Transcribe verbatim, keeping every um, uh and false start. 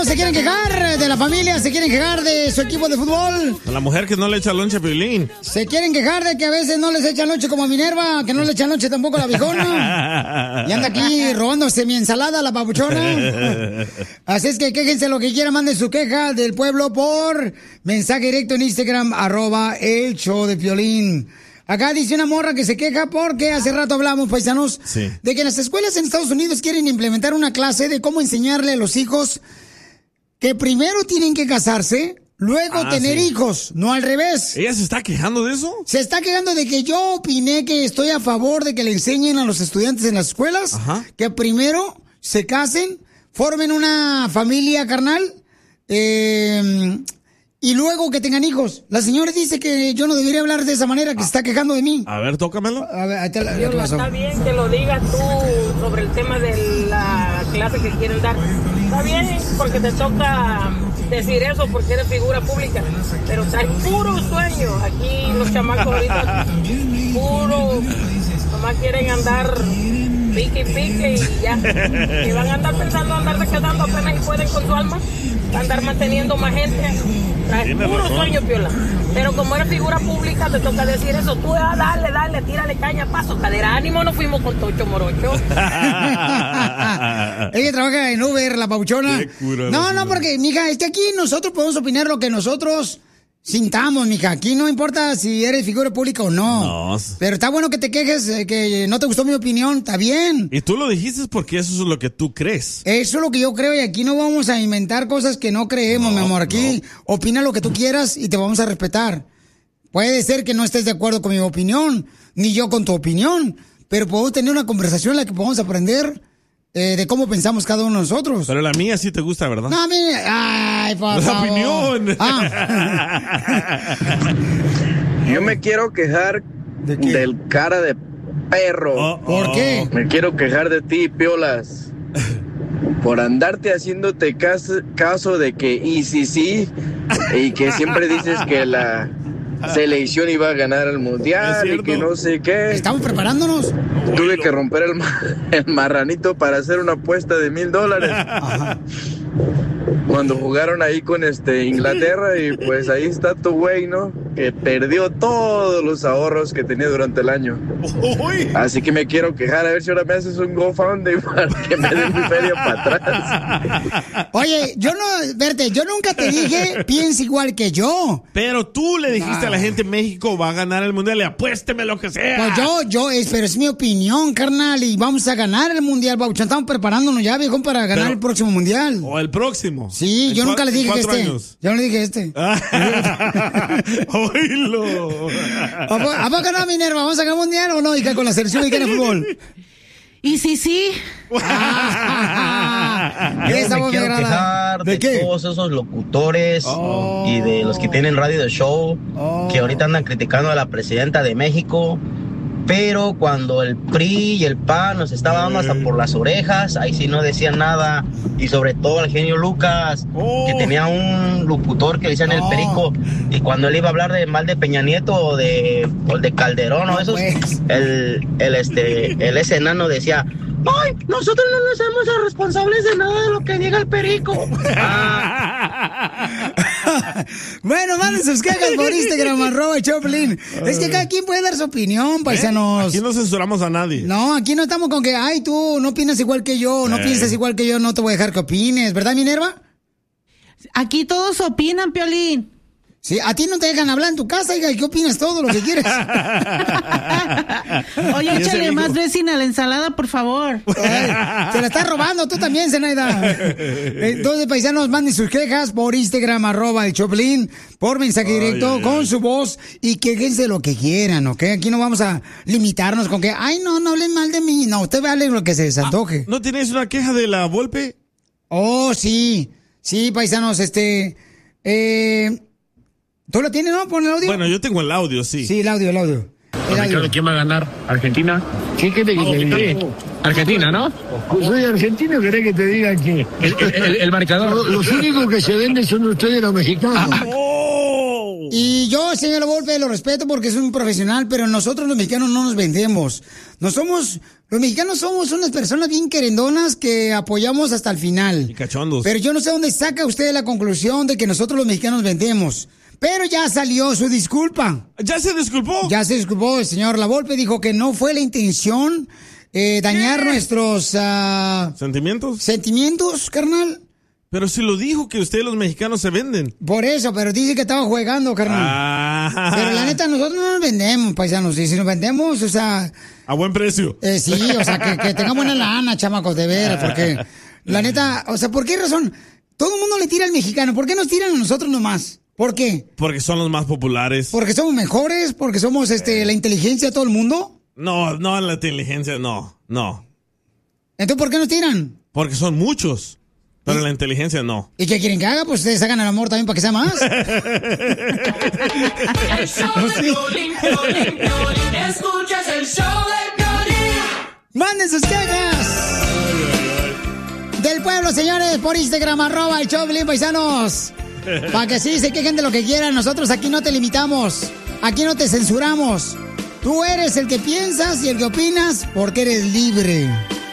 se quieren quejar de la familia, se quieren quejar de su equipo de fútbol. A la mujer que no le echa lonche a Piolín. Se quieren quejar de que a veces no les echan lonche como a Minerva, que no le echan lonche tampoco a la viejona. Y anda aquí robándose mi ensalada, la papuchona. Así es que quéjense lo que quieran, manden su queja del pueblo por mensaje directo en Instagram, arroba el show de Piolín. Acá dice una morra que se queja porque hace rato hablamos, paisanos, sí, de que las escuelas en Estados Unidos quieren implementar una clase de cómo enseñarle a los hijos que primero tienen que casarse, luego ah, tener sí. hijos, no al revés. ¿Ella se está quejando de eso? Se está quejando de que yo opiné que estoy a favor de que le enseñen a los estudiantes en las escuelas, ajá, que primero se casen, formen una familia carnal, eh... y luego que tengan hijos. La señora dice que yo no debería hablar de esa manera, que ah. se está quejando de mí. A ver, tócamelo. A ver, ahí te la, Yo, está bien que lo digas tú sobre el tema de la clase que quieren dar. Está bien, porque te toca decir eso porque eres figura pública. Pero traes puro sueño. Aquí los chamacos ahorita, puro, nomás quieren andar pique y pique y ya. Y van a andar pensando andar quedando apenas y pueden con su alma. Andar manteniendo más gente. Traes puro razón. Sueño, Piola. Pero como eres figura pública, te toca decir eso. Tú, ah, dale, dale, tírale caña, paso, cadera, ánimo, no fuimos con Tocho Morocho. Ella trabaja en Uber, la pauchona. No, no, porque, mija, es que aquí nosotros podemos opinar lo que nosotros sintamos, mija. Aquí no importa si eres figura pública o no. No. Pero está bueno que te quejes, eh, que no te gustó mi opinión, está bien. Y tú lo dijiste porque eso es lo que tú crees. Eso es lo que yo creo y aquí no vamos a inventar cosas que no creemos, no, mi amor. Aquí no. Opina lo que tú quieras y te vamos a respetar. Puede ser que no estés de acuerdo con mi opinión, ni yo con tu opinión, pero podemos tener una conversación en la que podamos aprender Eh, de cómo pensamos cada uno de nosotros. Pero la mía sí te gusta, ¿verdad? No, a mí... Ay, por la favor. opinión. Ah. Yo me quiero quejar ¿De del cara de perro. Oh, ¿Por oh. qué? Me quiero quejar de ti, Piolas. Por andarte haciéndote caso, caso de que y sí, sí, y que siempre dices que la selección iba a ganar el mundial y que no sé qué. Estamos preparándonos. Tuve que romper el, el marranito para hacer una apuesta de mil dólares. Ajá. Cuando jugaron ahí con este Inglaterra y pues ahí está tu güey, ¿no? Que perdió todos los ahorros que tenía durante el año. Uy. Así que me quiero quejar a ver si ahora me haces un GoFundMe para que me den mi feria para atrás. Oye, yo no, verte, yo nunca te dije piensa igual que yo. Pero tú le dijiste ah. a la gente México va a ganar el mundial y apuésteme lo que sea. Pues yo, yo, es, pero es mi opinión, carnal, y vamos a ganar el mundial, Bauchán. Estamos preparándonos ya, viejo, para ganar pero, el próximo mundial. O el próximo. Sí, yo nunca le dije que este. Años. Yo no le dije este. Oílo. ¿A poco no, Minerva? ¿Vamos a ganar mundial o no? ¿Y qué con la selección y qué en el fútbol? Y sí, sí. Ah, Yo me quiero quejar de, ¿De todos esos locutores oh. y de los que tienen radio de show oh. que ahorita andan criticando a la presidenta de México. Pero cuando el P R I y el P A N nos estaba dando hasta por las orejas, ahí sí no decían nada. Y sobre todo el genio Lucas, oh. que tenía un locutor que le decían oh. el Perico. Y cuando él iba a hablar de mal de Peña Nieto o de, o de Calderón, no, o esos, pues. el, el, este, el ese enano decía... ¡Ay! Nosotros no nos hacemos responsables de nada de lo que diga el Perico. Ah. Bueno, manden sus quejas por Instagram, arroba Choplin. Es que cada quien puede dar su opinión, paisanos. ¿Eh? Aquí no censuramos a nadie. No, aquí no estamos con que, ay, tú no opinas igual que yo, no eh. piensas igual que yo, no te voy a dejar que opines, ¿verdad, Minerva? Aquí todos opinan, Piolín. Sí, a ti no te dejan hablar en tu casa, hija, ¿qué opinas? Todo lo que quieres. Oye, échale más dressing a la ensalada, por favor. Ay, se la estás robando tú también, Zenaida. Entonces, paisanos, manden sus quejas por Instagram, arroba el Choplin, por mensaje directo, ay, ay, con ay. su voz, y quéjense lo que quieran, ¿ok? Aquí no vamos a limitarnos con que, ay, no, no hablen mal de mí. No, usted hable lo que se les antoje. Ah, ¿no tienes una queja de la Volpe? Oh, sí. Sí, paisanos, este... Eh... ¿Tú lo tienes, no? ¿Pon el audio? Bueno, yo tengo el audio, sí. Sí, el audio, el audio. El audio. ¿Quién va a ganar? ¿Argentina? ¿Qué querés que te diga? Argentina, ¿no? Soy argentino, ¿querés que te diga que...? El, el, el marcador. Los, los únicos que se venden son ustedes los mexicanos. Y Y yo, señor La Volpe, lo respeto porque es un profesional, pero nosotros los mexicanos no nos vendemos. No somos, los mexicanos somos unas personas bien querendonas que apoyamos hasta el final. Y cachondos. Pero yo no sé dónde saca usted la conclusión de que nosotros los mexicanos vendemos. Pero ya salió su disculpa. ¿Ya se disculpó? Ya se disculpó. El señor La Volpe dijo que no fue la intención eh, dañar ¿Qué? nuestros... Uh, ¿Sentimientos? ¿Sentimientos, carnal? Pero si lo dijo que ustedes los mexicanos se venden. Por eso, pero dice que estaba jugando, carnal. Ah. Pero la neta, nosotros no nos vendemos, paisanos. Y si nos vendemos, o sea... A buen precio. Eh, sí, o sea, que, que tengamos buena lana, chamacos, de veras. Porque, la neta, o sea, ¿por qué razón? Todo el mundo le tira al mexicano. ¿Por qué nos tiran a nosotros nomás? ¿Por qué? Porque son los más populares. ¿Porque somos mejores? ¿Porque somos este, la inteligencia de todo el mundo? No, no la inteligencia, no, no. ¿Entonces por qué nos tiran? Porque son muchos. Pero la inteligencia no. ¿Y qué quieren que haga? Pues ustedes hagan el amor también para que sea más. El show de Piolín, Piolín, Piolín. Escuchas el show de Piolín. ¡Manden sus quejas! Del pueblo, señores, por Instagram, arroba el show de Piolín, paisanos. Para que sí se quejen de lo que quieran. Nosotros aquí no te limitamos. Aquí no te censuramos. Tú eres el que piensas y el que opinas porque eres libre.